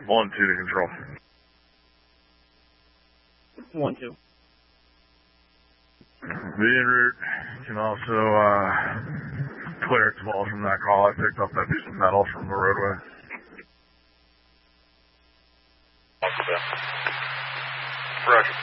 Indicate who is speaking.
Speaker 1: 1-2 to control.
Speaker 2: 1-2.
Speaker 1: The en route can also clear its balls from that call. I picked up that piece of metal from the roadway.
Speaker 3: Roger.